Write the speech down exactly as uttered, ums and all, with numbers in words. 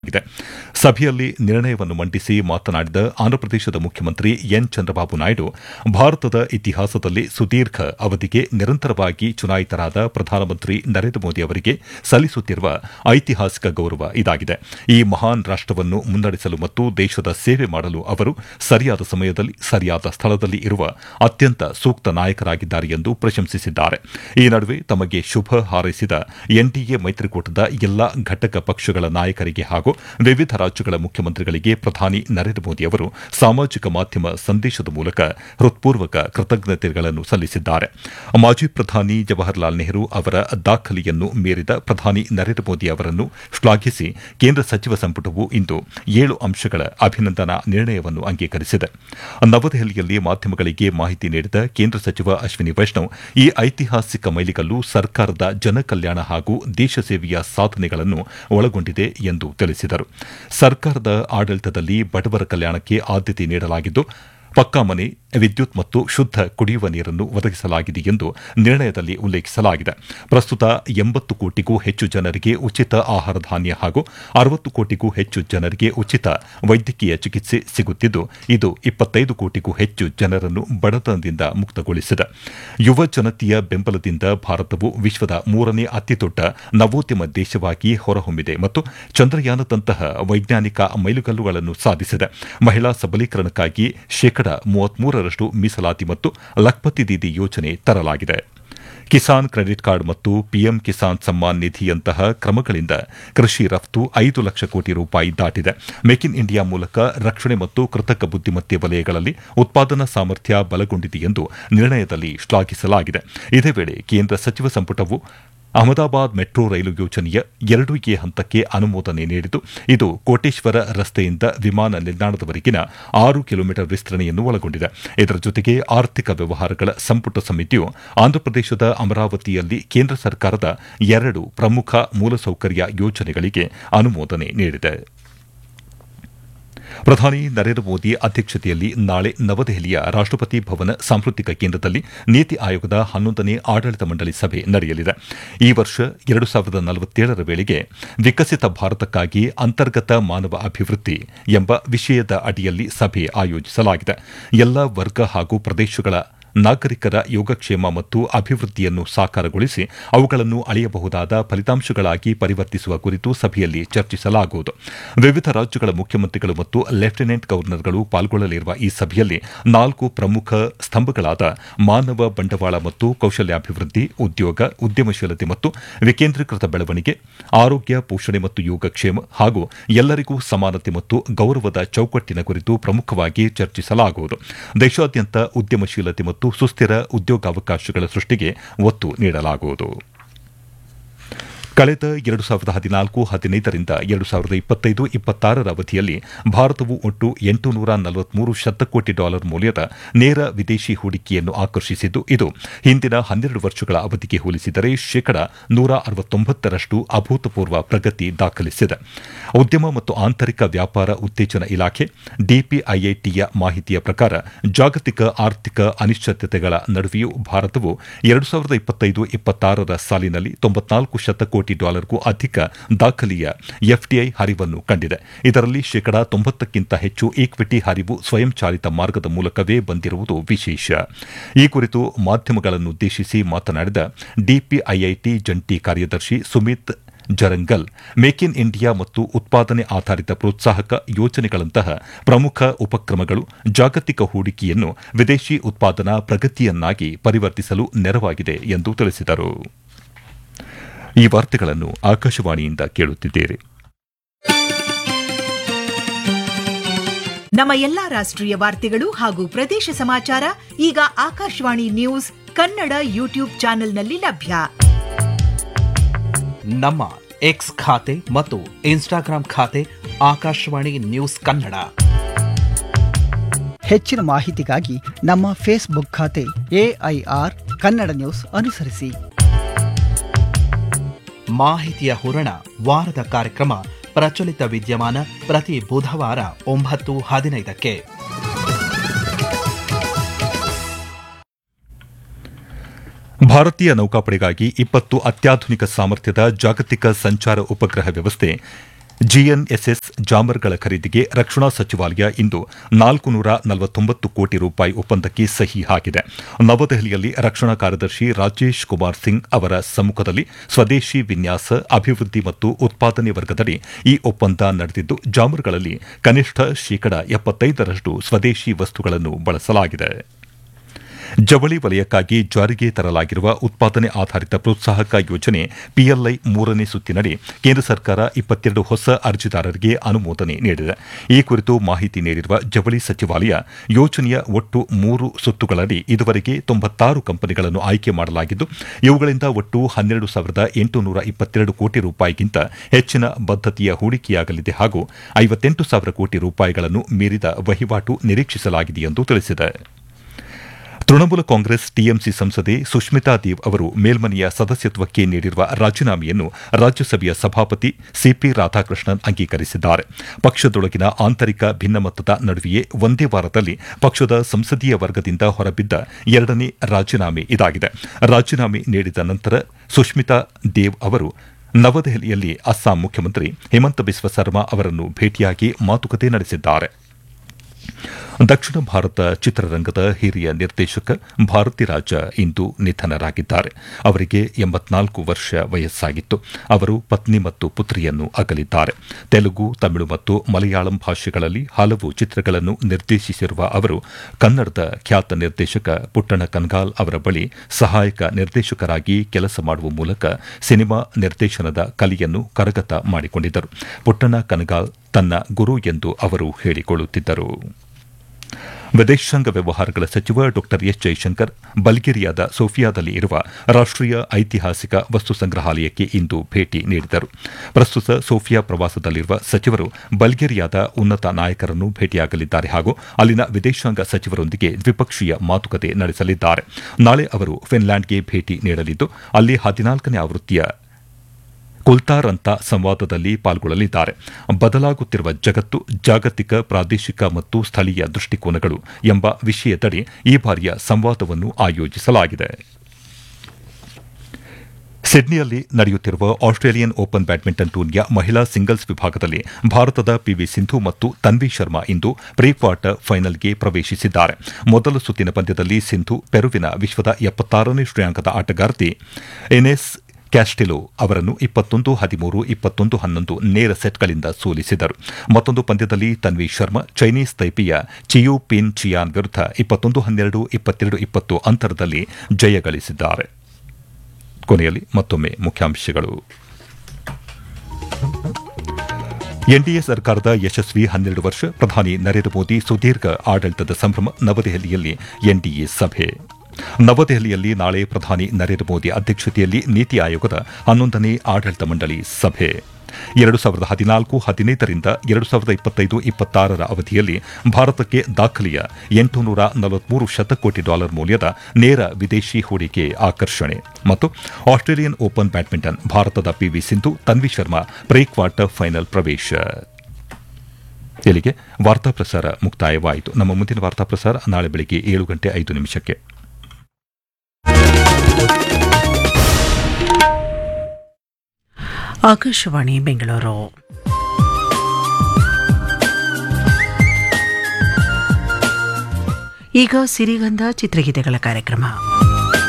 ತಿಳಿಸಲಾಗಿದೆ. ಸಭೆಯಲ್ಲಿ ನಿರ್ಣಯವನ್ನು ಮಂಡಿಸಿ ಮಾತನಾಡಿದ ಆಂಧ್ರಪ್ರದೇಶದ ಮುಖ್ಯಮಂತ್ರಿ ಎನ್ ಚಂದ್ರಬಾಬು ನಾಯ್ಡು, ಭಾರತದ ಇತಿಹಾಸದಲ್ಲಿ ಸುದೀರ್ಘ ಅವಧಿಗೆ ನಿರಂತರವಾಗಿ ಚುನಾಯಿತರಾದ ಪ್ರಧಾನಮಂತ್ರಿ ನರೇಂದ್ರ ಮೋದಿ ಅವರಿಗೆ ಸಲ್ಲಿಸುತ್ತಿರುವ ಐತಿಹಾಸಿಕ ಗೌರವ ಇದಾಗಿದೆ. ಈ ಮಹಾನ್ ರಾಷ್ಟವನ್ನು ಮುನ್ನಡೆಸಲು ಮತ್ತು ದೇಶದ ಸೇವೆ ಮಾಡಲು ಅವರು ಸರಿಯಾದ ಸಮಯದಲ್ಲಿ ಸರಿಯಾದ ಸ್ಥಳದಲ್ಲಿ ಇರುವ ಅತ್ಯಂತ ಸೂಕ್ತ ನಾಯಕರಾಗಿದ್ದಾರೆ ಎಂದು ಪ್ರಶಂಸಿಸಿದ್ದಾರೆ. ಈ ನಡುವೆ ತಮಗೆ ಶುಭ ಹಾರೈಸಿದ ಎನ್ಡಿಎ ಮೈತ್ರಿಕೂಟದ ಎಲ್ಲಾ ಘಟಕ ಪಕ್ಷಗಳ ನಾಯಕರಿಗೆ ಹಾಗೂ ವಿವಿಧ ರಾಜ್ಯಗಳ ಮುಖ್ಯಮಂತ್ರಿಗಳಿಗೆ ಪ್ರಧಾನಿ ನರೇಂದ್ರ ಮೋದಿ ಅವರು ಸಾಮಾಜಿಕ ಮಾಧ್ಯಮ ಸಂದೇಶದ ಮೂಲಕ ಹೃತ್ಪೂರ್ವಕ ಕೃತಜ್ಞತೆಗಳನ್ನು ಸಲ್ಲಿಸಿದ್ದಾರೆ. ಮಾಜಿ ಪ್ರಧಾನಿ ಜವಾಹರಲಾಲ್ ನೆಹರು ಅವರ ದಾಖಲೆಯನ್ನು ಮೀರಿದ ಪ್ರಧಾನಿ ನರೇಂದ್ರ ಮೋದಿ ಅವರನ್ನು ಶ್ಲಾಘಿಸಿ ಕೇಂದ್ರ ಸಚಿವ ಸಂಪುಟವು ಇಂದು ಏಳು ಅಂಶಗಳ ಅಭಿನಂದನಾ ನಿರ್ಣಯವನ್ನು ಅಂಗೀಕರಿಸಿದೆ. ನವದೆಹಲಿಯಲ್ಲಿ ಮಾಧ್ಯಮಗಳಿಗೆ ಮಾಹಿತಿ ನೀಡಿದ ಕೇಂದ್ರ ಸಚಿವ ಅಶ್ವಿನಿ ವೈಷ್ಣವ್, ಈ ಐತಿಹಾಸಿಕ ಮೈಲಿಗಲ್ಲು ಸರ್ಕಾರದ ಜನಕಲ್ಯಾಣ ಹಾಗೂ ದೇಶ ಸೇವೆಯ ಸಾಧನೆಗಳನ್ನು ಒಳಗೊಂಡಿದೆ ಎಂದು ತಿಳಿಸಿದರು. ಸರ್ಕಾರದ ಆಡಳಿತದಲ್ಲಿ ಬಡವರ ಕಲ್ಯಾಣಕ್ಕೆ ಆದ್ಯತೆ ನೀಡಲಾಗಿದ್ದು, ಪಕ್ಕಾ ಮನೆ, ವಿದ್ಯುತ್ ಮತ್ತು ಶುದ್ಧ ಕುಡಿಯುವ ನೀರನ್ನು ಒದಗಿಸಲಾಗಿದೆ ಎಂದು ನಿರ್ಣಯದಲ್ಲಿ ಉಲ್ಲೇಖಿಸಲಾಗಿದೆ. ಪ್ರಸ್ತುತ ಎಂಬತ್ತು ಕೋಟಿಗೂ ಹೆಚ್ಚು ಜನರಿಗೆ ಉಚಿತ ಆಹಾರ ಧಾನ್ಯ ಹಾಗೂ ಅರವತ್ತು ಕೋಟಿಗೂ ಹೆಚ್ಚು ಜನರಿಗೆ ಉಚಿತ ವೈದ್ಯಕೀಯ ಚಿಕಿತ್ಸೆ ಸಿಗುತ್ತಿದ್ದು, ಇದು ಇಪ್ಪತ್ತೈದು ಕೋಟಿಗೂ ಹೆಚ್ಚು ಜನರನ್ನು ಬಡತನದಿಂದ ಮುಕ್ತಗೊಳಿಸಿದೆ. ಯುವ ಜನತೆಯ ಬೆಂಬಲದಿಂದ ಭಾರತವು ವಿಶ್ವದ ಮೂರನೇ ಅತಿದೊಡ್ಡ ನವೋದ್ಯಮ ದೇಶವಾಗಿ ಹೊರಹೊಮ್ಮಿದೆ ಮತ್ತು ಚಂದ್ರಯಾನದಂತಹ ವೈಜ್ಞಾನಿಕ ಮೈಲುಗಲ್ಲುಗಳನ್ನು ಸಾಧಿಸಿದೆ. ಮಹಿಳಾ ಸಬಲೀಕರಣಕ್ಕಾಗಿ ಶೇಕಡ ಮೂವತ್ಮೂರರಷ್ಟು ಮೀಸಲಾತಿ ಮತ್ತು ಲಖ್ಪತಿ ದೀದಿ ಯೋಜನೆ ತರಲಾಗಿದೆ. ಕಿಸಾನ್ ಕ್ರೆಡಿಟ್ ಕಾರ್ಡ್ ಮತ್ತು ಪಿಎಂ ಕಿಸಾನ್ ಸಮ್ಮಾನ್ ನಿಧಿಯಂತಹ ಕ್ರಮಗಳಿಂದ ಕೃಷಿ ರಫ್ತು ಐದು ಲಕ್ಷ ಕೋಟಿ ರೂಪಾಯಿ ದಾಟಿದೆ. ಮೇಕ್ ಇನ್ ಇಂಡಿಯಾ ಮೂಲಕ ರಕ್ಷಣೆ ಮತ್ತು ಕೃತಕ ಬುದ್ದಿಮತ್ತೆ ವಲಯಗಳಲ್ಲಿ ಉತ್ಪಾದನಾ ಸಾಮರ್ಥ್ಯ ಬಲಗೊಂಡಿದೆ ಎಂದು ನಿರ್ಣಯದಲ್ಲಿ ಶ್ಲಾಘಿಸಲಾಗಿದೆ. ಇದೇ ವೇಳೆ ಕೇಂದ್ರ ಸಚಿವ ಸಂಪುಟವು ಅಹಮದಾಬಾದ್ ಮೆಟ್ರೋ ರೈಲು ಯೋಜನೆಯ ಎರಡು ಎ ಹಂತಕ್ಕೆ ಅನುಮೋದನೆ ನೀಡಿದ್ದು, ಇದು ಕೋಟೇಶ್ವರ ರಸ್ತೆಯಿಂದ ವಿಮಾನ ನಿಲ್ದಾಣದವರೆಗಿನ ಆರು ಕಿಲೋಮೀಟರ್ ವಿಸ್ತರಣೆಯನ್ನು ಒಳಗೊಂಡಿದೆ. ಇದರ ಜೊತೆಗೆ ಆರ್ಥಿಕ ವ್ಯವಹಾರಗಳ ಸಂಪುಟ ಸಮಿತಿಯು ಆಂಧ್ರಪ್ರದೇಶದ ಅಮರಾವತಿಯಲ್ಲಿ ಕೇಂದ್ರ ಸರ್ಕಾರದ ಎರಡು ಪ್ರಮುಖ ಮೂಲಸೌಕರ್ಯ ಯೋಜನೆಗಳಿಗೆ ಅನುಮೋದನೆ ನೀಡಿದೆ. ಪ್ರಧಾನಿ ನರೇಂದ್ರ ಮೋದಿ ಅಧ್ಯಕ್ಷತೆಯಲ್ಲಿ ನಾಳೆ ನವದೆಹಲಿಯ ರಾಷ್ಟಪತಿ ಭವನ ಸಾಂಸ್ಕೃತಿಕ ಕೇಂದ್ರದಲ್ಲಿ ನೀತಿ ಆಯೋಗದ ಹನ್ನೊಂದನೇ ಆಡಳಿತ ಮಂಡಳಿ ಸಭೆ ನಡೆಯಲಿದೆ. ಈ ವರ್ಷ ಎರಡು ಸಾವಿರದ ನಲವತ್ತೇಳರ ವೇಳೆಗೆ ವಿಕಸಿತ ಭಾರತಕ್ಕಾಗಿ ಅಂತರ್ಗತ ಮಾನವ ಅಭಿವೃದ್ಧಿ ಎಂಬ ವಿಷಯದ ಅಡಿಯಲ್ಲಿ ಸಭೆ ಆಯೋಜಿಸಲಾಗಿದೆ. ಎಲ್ಲ ವರ್ಗ ಹಾಗೂ ಪ್ರದೇಶಗಳ ನಾಗರಿಕರ ಯೋಗಕ್ಷೇಮ ಮತ್ತು ಅಭಿವೃದ್ಧಿಯನ್ನು ಸಾಕಾರಗೊಳಿಸಿ ಅವುಗಳನ್ನು ಅಳೆಯಬಹುದಾದ ಫಲಿತಾಂಶಗಳಾಗಿ ಪರಿವರ್ತಿಸುವ ಕುರಿತು ಸಭೆಯಲ್ಲಿ ಚರ್ಚಿಸಲಾಗುವುದು. ವಿವಿಧ ರಾಜ್ಯಗಳ ಮುಖ್ಯಮಂತ್ರಿಗಳು ಮತ್ತು ಲೆಫ್ಟಿನೆಂಟ್ ಗವರ್ನರ್ಗಳು ಪಾಲ್ಗೊಳ್ಳಲಿರುವ ಈ ಸಭೆಯಲ್ಲಿ ನಾಲ್ಕು ಪ್ರಮುಖ ಸ್ತಂಭಗಳಾದ ಮಾನವ ಬಂಡವಾಳ ಮತ್ತು ಕೌಶಲ್ಯಾಭಿವೃದ್ಧಿ, ಉದ್ಯೋಗ, ಉದ್ಯಮಶೀಲತೆ ಮತ್ತು ವಿಕೇಂದ್ರೀಕೃತ ಬೆಳವಣಿಗೆ, ಆರೋಗ್ಯ, ಪೋಷಣೆ ಮತ್ತು ಯೋಗಕ್ಷೇಮ ಹಾಗೂ ಎಲ್ಲರಿಗೂ ಸಮಾನತೆ ಮತ್ತು ಗೌರವದ ಚೌಕಟ್ಟಿನ ಕುರಿತು ಪ್ರಮುಖವಾಗಿ ಚರ್ಚಿಸಲಾಗುವುದು. ದೇಶಾದ್ಯಂತ ಉದ್ಯಮಶೀಲತೆ ಮತ್ತು ಸುಸ್ಥಿರ ಉದ್ಯೋಗಾವಕಾಶಗಳ ಸೃಷ್ಟಿಗೆ ಒತ್ತು ನೀಡಲಾಗುವುದು. ಕಳೆದ ಎರಡು ಸಾವಿರದ ಹದಿನಾಲ್ಕು ಹದಿನೈದರಿಂದ ಎರಡು ಸಾವಿರದ ಇಪ್ಪತ್ತೈದು ಇಪ್ಪತ್ತಾರರ ಅವಧಿಯಲ್ಲಿ ಭಾರತವು ಒಟ್ಟು ಎಂಟುನೂರ ನಲವತ್ಮೂರು ಶತಕೋಟಿ ಡಾಲರ್ ಮೌಲ್ಯದ ನೇರ ವಿದೇಶಿ ಹೂಡಿಕೆಯನ್ನು ಆಕರ್ಷಿಸಿದ್ದು, ಇದು ಹಿಂದಿನ ಹನ್ನೆರಡು ವರ್ಷಗಳ ಅವಧಿಗೆ ಹೋಲಿಸಿದರೆ ಶೇಕಡ ನೂರ ಅರವತ್ತೊಂಬತ್ತರಷ್ಟು ಅಭೂತಪೂರ್ವ ಪ್ರಗತಿ ದಾಖಲಿಸಿದೆ. ಉದ್ಯಮ ಮತ್ತು ಆಂತರಿಕ ವ್ಯಾಪಾರ ಉತ್ತೇಜನ ಇಲಾಖೆ ಡಿಪಿಐಐಟಿಯ ಮಾಹಿತಿಯ ಪ್ರಕಾರ ಜಾಗತಿಕ ಆರ್ಥಿಕ ಅನಿಶ್ಚಿತತೆಗಳ ನಡುವೆಯೂ ಭಾರತವು ಎರಡು ಸಾವಿರದ ಇಪ್ಪತ್ತೈದು ಇಪ್ಪತ್ತಾರರ ಸಾಲಿನಲ್ಲಿ ತೊಂಬತ್ನಾಲ್ಕು ಶತಕೋಟಿ ಡಾಲರ್ಗೂ ಅಧಿಕ ದಾಖಲೆಯ ಎಫ್ಡಿಐ ಹರಿವನ್ನು ಕಂಡಿದೆ. ಇದರಲ್ಲಿ ಶೇಕಡಾ ತೊಂಬತ್ತಕ್ಕಿಂತ ಹೆಚ್ಚು ಈಕ್ವಿಟಿ ಹರಿವು ಸ್ವಯಂಚಾಲಿತ ಮಾರ್ಗದ ಮೂಲಕವೇ ಬಂದಿರುವುದು ವಿಶೇಷ. ಈ ಕುರಿತು ಮಾಧ್ಯಮಗಳನ್ನುದ್ದೇಶಿಸಿ ಮಾತನಾಡಿದ ಡಿಪಿಐಐಟಿ ಜಂಟಿ ಕಾರ್ಯದರ್ಶಿ ಸುಮಿತ್ ಜರಂಗಲ್, ಮೇಕ್ ಇನ್ ಇಂಡಿಯಾ ಮತ್ತು ಉತ್ಪಾದನೆ ಆಧಾರಿತ ಪ್ರೋತ್ಸಾಹಕ ಯೋಜನೆಗಳಂತಹ ಪ್ರಮುಖ ಉಪಕ್ರಮಗಳು ಜಾಗತಿಕ ಹೂಡಿಕೆಯನ್ನು ವಿದೇಶಿ ಉತ್ಪಾದನಾ ಪ್ರಗತಿಯನ್ನಾಗಿ ಪರಿವರ್ತಿಸಲು ನೆರವಾಗಿದೆ ಎಂದು ತಿಳಿಸಿದರು. ಈ ವಾರ್ತೆಗಳನ್ನು ಆಕಾಶವಾಣಿಯಿಂದ ಕೇಳುತ್ತಿದ್ದೀರಿ. ನಮ್ಮ ಎಲ್ಲಾ ರಾಷ್ಟ್ರೀಯ ವಾರ್ತೆಗಳು ಹಾಗೂ ಪ್ರದೇಶ ಸಮಾಚಾರ ಈಗ ಆಕಾಶವಾಣಿ ನ್ಯೂಸ್ ಕನ್ನಡ ಯೂಟ್ಯೂಬ್ ಚಾನೆಲ್ನಲ್ಲಿ ಲಭ್ಯ. ನಮ್ಮ ಎಕ್ಸ್ ಖಾತೆ ಮತ್ತು ಇನ್ಸ್ಟಾಗ್ರಾಂ ಖಾತೆ ಆಕಾಶವಾಣಿ ನ್ಯೂಸ್ ಕನ್ನಡ. ಹೆಚ್ಚಿನ ಮಾಹಿತಿಗಾಗಿ ನಮ್ಮ ಫೇಸ್ಬುಕ್ ಖಾತೆ ಎಐಆರ್ ಕನ್ನಡ ನ್ಯೂಸ್ ಅನುಸರಿಸಿ. ಮಾಹಿತಿಯ ಹೂರಣ ವಾರದ ಕಾರ್ಯಕ್ರಮ ಪ್ರಚಲಿತ ವಿದ್ಯಮಾನ ಪ್ರತಿ ಬುಧವಾರ ಒಂಬತ್ತು ಹದಿನೈದಕ್ಕೆ. ಭಾರತೀಯ ನೌಕಾಪಡೆಗಾಗಿ ಇಪ್ಪತ್ತು ಅತ್ಯಾಧುನಿಕ ಸಾಮರ್ಥ್ಯದ ಜಾಗತಿಕ ಸಂಚಾರ ಉಪಗ್ರಹ ವ್ಯವಸ್ಥೆ ಜಿಎನ್ಎಸ್ಎಸ್ ಜಾಮರ್ಗಳ ಖರೀದಿಗೆ ರಕ್ಷಣಾ ಸಚಿವಾಲಯ ಇಂದು ನಾಲ್ಕು ನೂರ ನಲವತ್ತೊಂಬತ್ತು ಕೋಟಿ ರೂಪಾಯಿ ಒಪ್ಪಂದಕ್ಕೆ ಸಹಿ ಹಾಕಿದೆ. ನವದೆಹಲಿಯಲ್ಲಿ ರಕ್ಷಣಾ ಕಾರ್ಯದರ್ಶಿ ರಾಜೇಶ್ ಕುಮಾರ್ ಸಿಂಗ್ ಅವರ ಸಮ್ಮುಖದಲ್ಲಿ ಸ್ವದೇಶಿ ವಿನ್ಯಾಸ, ಅಭಿವೃದ್ಧಿ ಮತ್ತು ಉತ್ಪಾದನೆ ವರ್ಗದಡಿ ಈ ಒಪ್ಪಂದ ನಡೆದಿದ್ದು, ಜಾಮರ್ಗಳಲ್ಲಿ ಕನಿಷ್ಠ ಶೇಕಡ ಎಪ್ಪತ್ತೈದರಷ್ಟು ಸ್ವದೇಶಿ ವಸ್ತುಗಳನ್ನು ಬಳಸಲಾಗಿದೆ. ಜವಳಿ ವಲಯಕ್ಕಾಗಿ ಜಾರಿಗೆ ತರಲಾಗಿರುವ ಉತ್ಪಾದನೆ ಆಧಾರಿತ ಪ್ರೋತ್ಸಾಹಕ ಯೋಜನೆ ಪಿಎಲ್ಐ ಮೂರನೇ ಸುತ್ತಿನಡಿ ಕೇಂದ್ರ ಸರ್ಕಾರ ಇಪ್ಪತ್ತೆರಡು ಹೊಸ ಅರ್ಜಿದಾರರಿಗೆ ಅನುಮೋದನೆ ನೀಡಿದೆ. ಈ ಕುರಿತು ಮಾಹಿತಿ ನೀಡಿರುವ ಜವಳಿ ಸಚಿವಾಲಯ, ಯೋಜನೆಯ ಒಟ್ಟು ಮೂರು ಸುತ್ತುಗಳಡಿ ಇದುವರೆಗೆ ತೊಂಬತ್ತಾರು ಕಂಪನಿಗಳನ್ನು ಆಯ್ಕೆ ಮಾಡಲಾಗಿದ್ದು, ಇವುಗಳಿಂದ ಒಟ್ಟು ಹನ್ನೆರಡು ಸಾವಿರದ ಎಂಟುನೂರ ಇಪ್ಪತ್ತೆರಡು ಕೋಟಿ ರೂಪಾಯಿಗಿಂತ ಹೆಚ್ಚಿನ ಬದ್ಧತೆಯ ಹೂಡಿಕೆಯಾಗಲಿದೆ ಹಾಗೂ ಐವತ್ತೆಂಟು ಸಾವಿರ ಕೋಟಿ ರೂಪಾಯಿಗಳನ್ನು ಮೀರಿದ ವಹಿವಾಟು ನಿರೀಕ್ಷಿಸಲಾಗಿದೆ ಎಂದು ತಿಳಿಸಿದೆ. ತೃಣಮೂಲ ಕಾಂಗ್ರೆಸ್ ಟಿಎಂಸಿ ಸಂಸದೆ ಸುಷ್ಮಿತಾ ದೇವ್ ಅವರು ಮೇಲ್ಮನೆಯ ಸದಸ್ಯತ್ವಕ್ಕೆ ನೀಡಿರುವ ರಾಜೀನಾಮೆಯನ್ನು ರಾಜ್ಯಸಭೆಯ ಸಭಾಪತಿ ಸಿಪಿ ರಾಧಾಕೃಷ್ಣನ್ ಅಂಗೀಕರಿಸಿದ್ದಾರೆ. ಪಕ್ಷದೊಳಗಿನ ಆಂತರಿಕ ಭಿನ್ನಮತದ ನಡುವೆಯೇ ಒಂದೇ ವಾರದಲ್ಲಿ ಪಕ್ಷದ ಸಂಸದೀಯ ವರ್ಗದಿಂದ ಹೊರಬಿದ್ದ ಎರಡನೇ ರಾಜೀನಾಮೆ ಇದಾಗಿದೆ. ರಾಜೀನಾಮೆ ನೀಡಿದ ನಂತರ ಸುಷ್ಮಿತಾ ದೇವ್ ಅವರು ನವದೆಹಲಿಯಲ್ಲಿ ಅಸ್ಸಾಂ ಮುಖ್ಯಮಂತ್ರಿ ಹಿಮಂತ ಬಿಸ್ವ ಸರ್ಮಾ ಅವರನ್ನು ಭೇಟಿಯಾಗಿ ಮಾತುಕತೆ ನಡೆಸಿದ್ದಾರೆ. ದಕ್ಷಿಣ ಭಾರತ ಚಿತ್ರರಂಗದ ಹಿರಿಯ ನಿರ್ದೇಶಕ ಭಾರತಿರಾಜ ಇಂದು ನಿಧನರಾಗಿದ್ದಾರೆ. ಅವರಿಗೆ ಎಂಬತ್ನಾಲ್ಕು ವರ್ಷ ವಯಸ್ಸಾಗಿತ್ತು. ಅವರು ಪತ್ನಿ ಮತ್ತು ಪುತ್ರಿಯನ್ನು ಅಗಲಿದ್ದಾರೆ. ತೆಲುಗು, ತಮಿಳು ಮತ್ತು ಮಲಯಾಳಂ ಭಾಷೆಗಳಲ್ಲಿ ಹಲವು ಚಿತ್ರಗಳನ್ನು ನಿರ್ದೇಶಿಸಿರುವ ಅವರು ಕನ್ನಡದ ಖ್ಯಾತ ನಿರ್ದೇಶಕ ಪುಟ್ಟಣ ಕನ್ಗಾಲ್ ಅವರ ಬಳಿ ಸಹಾಯಕ ನಿರ್ದೇಶಕರಾಗಿ ಕೆಲಸ ಮಾಡುವ ಮೂಲಕ ಸಿನಿಮಾ ನಿರ್ದೇಶನದ ಕಲೆಯನ್ನು ಕರಗತ ಮಾಡಿಕೊಂಡಿದ್ದರು. ಪುಟ್ಟಣ ಕನ್ಗಾಲ್ ತನ್ನ ಗುರು ಎಂದು ಅವರು ಹೇಳಿಕೊಳ್ಳುತ್ತಿದ್ದರು. ವಿದೇಶಾಂಗ ವ್ಯವಹಾರಗಳ ಸಚಿವ ಡಾ ಎಸ್ ಜೈಶಂಕರ್ ಬಲ್ಗೇರಿಯಾದ ಸೋಫಿಯಾದಲ್ಲಿ ಇರುವ ರಾಷ್ಟೀಯ ಐತಿಹಾಸಿಕ ವಸ್ತು ಸಂಗ್ರಹಾಲಯಕ್ಕೆ ಇಂದು ಭೇಟಿ ನೀಡಿದರು. ಪ್ರಸ್ತುತ ಸೋಫಿಯಾ ಪ್ರವಾಸದಲ್ಲಿರುವ ಸಚಿವರು ಬಲ್ಗೇರಿಯಾದ ಉನ್ನತ ನಾಯಕರನ್ನು ಭೇಟಿಯಾಗಲಿದ್ದಾರೆ ಹಾಗೂ ಅಲ್ಲಿನ ವಿದೇಶಾಂಗ ಸಚಿವರೊಂದಿಗೆ ದ್ವಿಪಕ್ಷೀಯ ಮಾತುಕತೆ ನಡೆಸಲಿದ್ದಾರೆ. ನಾಳೆ ಅವರು ಫಿನ್ಲ್ಯಾಂಡ್ಗೆ ಭೇಟಿ ನೀಡಲಿದ್ದು, ಅಲ್ಲಿ ಹದಿನಾಲ್ಕನೇ ಆವೃತ್ತಿಯ ಕುಲ್ತಾರಂತ ಸಂವಾದದಲ್ಲಿ ಪಾಲ್ಗೊಳ್ಳಲಿದ್ದಾರೆ. ಬದಲಾಗುತ್ತಿರುವ ಜಗತ್ತು, ಜಾಗತಿಕ, ಪ್ರಾದೇಶಿಕ ಮತ್ತು ಸ್ಥಳೀಯ ದೃಷ್ಟಿಕೋನಗಳು ಎಂಬ ವಿಷಯದಡಿ ಈ ಬಾರಿಯ ಸಂವಾದವನ್ನು ಆಯೋಜಿಸಲಾಗಿದೆ. ಸಿಡ್ನಿಯಲ್ಲಿ ನಡೆಯುತ್ತಿರುವ ಆಸ್ಟ್ರೇಲಿಯನ್ ಓಪನ್ ಬ್ಯಾಡ್ಮಿಂಟನ್ ಟೂರ್ನಿಯ ಮಹಿಳಾ ಸಿಂಗಲ್ಸ್ ವಿಭಾಗದಲ್ಲಿ ಭಾರತದ ಪಿವಿ ಸಿಂಧು ಮತ್ತು ತನ್ವಿ ಶರ್ಮಾ ಇಂದು ಪ್ರೀ ಕ್ವಾರ್ಟರ್ ಫೈನಲ್ಗೆ ಪ್ರವೇಶಿಸಿದ್ದಾರೆ. ಮೊದಲ ಸುತ್ತಿನ ಪಂದ್ಯದಲ್ಲಿ ಸಿಂಧು ಪೆರುವಿನ ವಿಶ್ವದ ಎಪ್ಪತ್ತಾರನೇ ಶ್ರೇಯಾಂಕದ ಆಟಗಾರ್ತಿ ಇನೆಸ್ ಕ್ಯಾಸ್ಟಿಲೋ ಅವರನ್ನು ಇಪ್ಪತ್ತೊಂದು ಹದಿಮೂರು, ಇಪ್ಪತ್ತೊಂದು ಹನ್ನೊಂದು ನೇರ ಸೆಟ್ಗಳಿಂದ ಸೋಲಿಸಿದರು. ಮತ್ತೊಂದು ಪಂದ್ಯದಲ್ಲಿ ತನ್ವಿ ಶರ್ಮಾ ಚೈನೀಸ್ ತೈಪಿಯ ಚಿಯು ಪಿನ್ ಚಿಯಾನ್ ವಿರುದ್ಧ ಇಪ್ಪತ್ತೊಂದು ಹನ್ನೆರಡು, ಇಪ್ಪತ್ತೆರಡು ಇಪ್ಪತ್ತು ಅಂತರದಲ್ಲಿ ಜಯ ಗಳಿಸಿದ್ದಾರೆ. ಕೊನೆಯಲ್ಲಿ ಮತ್ತೊಮ್ಮೆ ಮುಖ್ಯಾಂಶಗಳು. ಎನ್ಡಿಎ ಸರ್ಕಾರದ ಯಶಸ್ವಿ ಹನ್ನೆರಡು ವರ್ಷ, ಪ್ರಧಾನಿ ನರೇಂದ್ರ ಮೋದಿ ಸುದೀರ್ಘ ಆಡಳಿತದ ಸಂಭ್ರಮ, ನವದೆಹಲಿಯಲ್ಲಿ ಎನ್ಡಿಎ ಸಭೆ. ನವದೆಹಲಿಯಲ್ಲಿ ನಾಳೆ ಪ್ರಧಾನಿ ನರೇಂದ್ರ ಮೋದಿ ಅಧ್ಯಕ್ಷತೆಯಲ್ಲಿ ನೀತಿ ಆಯೋಗದ ಹನ್ನೊಂದನೇ ಆಡಳಿತ ಮಂಡಳಿ ಸಭೆ. ಎರಡು ಸಾವಿರದ ಹದಿನಾಲ್ಕು ಹದಿನೈದರಿಂದ ಎರಡು ಸಾವಿರದ ಇಪ್ಪತ್ತೈದು ಇಪ್ಪತ್ತಾರರ ಅವಧಿಯಲ್ಲಿ ಭಾರತಕ್ಕೆ ದಾಖಲೆಯ ಎಂಟುನೂರ ನಲವತ್ಮೂರು ಶತಕೋಟಿ ಡಾಲರ್ ಮೌಲ್ಯದ ನೇರ ವಿದೇಶಿ ಹೂಡಿಕೆ ಆಕರ್ಷಣೆ. ಮತ್ತು ಆಸ್ಟ್ರೇಲಿಯನ್ ಓಪನ್ ಬ್ಯಾಡ್ಮಿಂಟನ್, ಭಾರತದ PV Sindhu, Tanvi Sharma pre quarter final ಪ್ರವೇಶ. ಇಲ್ಲಿಗೆ ವಾರ್ತಾ ಪ್ರಸಾರ ಮುಕ್ತಾಯವಾಯಿತು. ನಮ್ಮ ಮುಂದಿನ ವಾರ್ತಾ ಪ್ರಸಾರ ನಾಳೆ ಬೆಳಗ್ಗೆ ಏಳು ಗಂಟೆ ಐದು ನಿಮಿಷಕ್ಕೆ. ಆಕಾಶವಾಣಿ ಬೆಂಗಳೂರು. ಈಗ ಸಿರಿಗಂಧ ಚಿತ್ರಗೀತೆಗಳ ಕಾರ್ಯಕ್ರಮ.